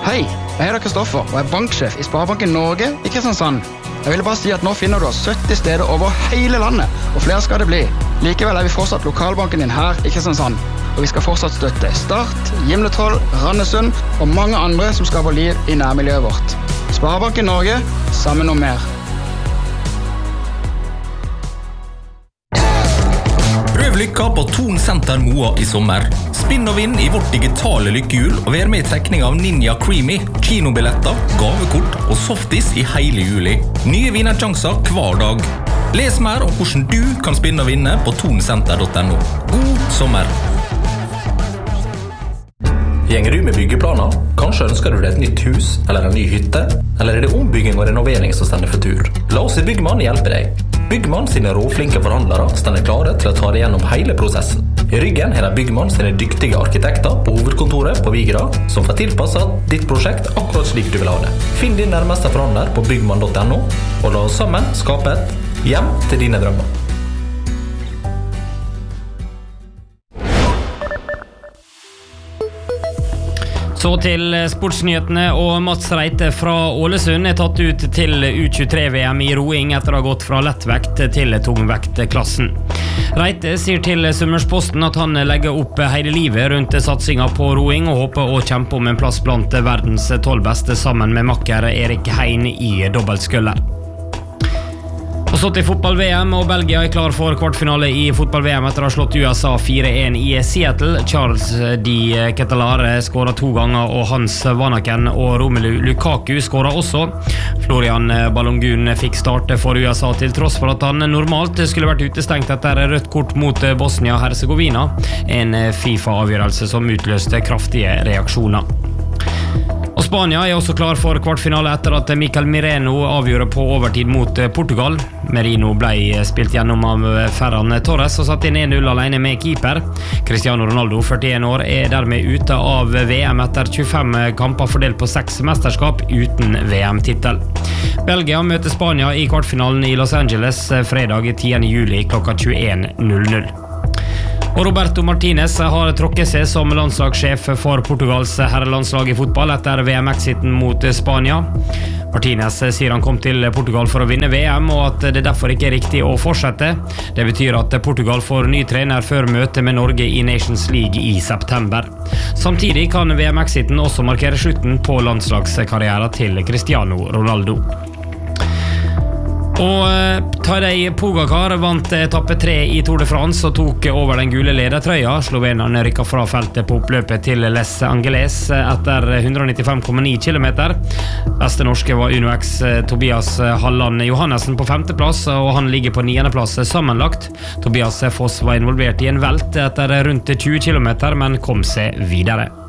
Hei, jeg heter Kristoffer og er banksjef i Sparebanken Norge i Kristiansand. Jeg ville bare si at nå finner du oss 70 steder over hele landet, og flere skal det bli. Likevel er vi fortsatt lokalbanken din her i Kristiansand, og vi skal fortsatt støtte Start, Gimletroll, Randesund og mange andre som skaper liv i nærmiljøet vårt. Sparebanken Norge, sammen om mer. Prøv lykka på Thon Senter Moa i sommer. Spinn og vinn i vårt digitale lykkehjul og vær med i trekning av Ninja Creamy, kinobilletter, gavekort og softis i hele juli. Nye vinnersjanser hver dag. Les mer om hvordan du kan spinne og vinne på thonsenter.no. God sommer! Gjenger du med byggeplaner? Kanskje ønsker du deg et nytt hus eller en ny hytte? Eller er det ombygging og renovering som stender for tur? La oss i Byggmann hjelpe deg. Byggmann sine råflinke forhandlere stender klare til å ta deg gjennom hele prosessen. I ryggen har de Byggmann sine dyktige arkitekter på hovedkontoret på Vigra, som får tilpasset ditt prosjekt akkurat slik du vil ha det. Finn din nærmeste forhandler på byggmann.no, og la oss sammen skape et hjem til dine drømmer. Så til sportsnyhetene, og Mats Reite fra Ålesund er tatt ut til U23-VM i roing etter å ha gått fra lettvekt til tungvektklassen. Reite sier til Sunnmørsposten at han legger opp hele livet rundt satsingen på roing og håper å kjempe om en plass blant verdens 12 beste sammen med makker Erik Hein i dobbeltskuller. Og så til fotball-VM, og Belgia er klar for kvartfinale i fotball-VM etter å ha slått USA 4-1 i Seattle. Charles de Ketelare skåret 2 ganger, og Hans Vanaken og Romelu Lukaku skåret også. Florian Balogun fikk starte for USA til tross for at han normalt skulle vært utestengt etter rødt kort mot Bosnia-Herzegovina. En FIFA-avgjørelse som utløste kraftige reaksjoner. Og Spania er også klar for kvartfinale etter at Mikel Merino avgjorde på overtid mot Portugal. Merino ble spilt gjennom av Ferran Torres og satt inn 1-0 alene med keeper. Cristiano Ronaldo, 41 år, er dermed ute av VM etter 25 kamper fordelt på 6 mesterskap uten VM-titel. Belgia møter Spania i kvartfinalen i Los Angeles fredag 10. juli klokka 21:00. Og Roberto Martinez har tråkket seg som landslagssjef for Portugals herrelandslag i fotball etter VM-exiten mot Spania. Martinez sier han kom til Portugal for å vinne VM, og at det derfor ikke er riktig å fortsette. Det betyr at Portugal får ny trener før møtet med Norge i Nations League i september. Samtidig kan VM-exiten også markere slutten på landslagskarrieren til Cristiano Ronaldo. Og Tadej Pogacar vant etappe 3 i Tour de France og tok over den gule ledertrøya. Sloveneren rykket fra feltet på oppløpet til Les Angeles etter 195,9 kilometer. Beste norske var UnoX Tobias Halland Johannesen på 5. plass, og han ligger på 9. plass sammenlagt. Tobias Foss var involvert i en velt etter rundt 20 kilometer, men kom seg videre.